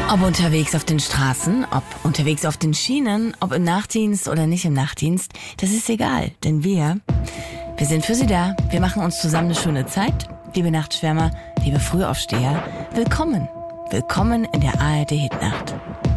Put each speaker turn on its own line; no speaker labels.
Ob unterwegs auf den Straßen, ob unterwegs auf den Schienen, ob im Nachtdienst oder nicht im Nachtdienst, das ist egal, denn wir sind für Sie da. Wir machen uns zusammen eine schöne Zeit. Liebe Nachtschwärmer, liebe Frühaufsteher, willkommen in der ARD Hitnacht.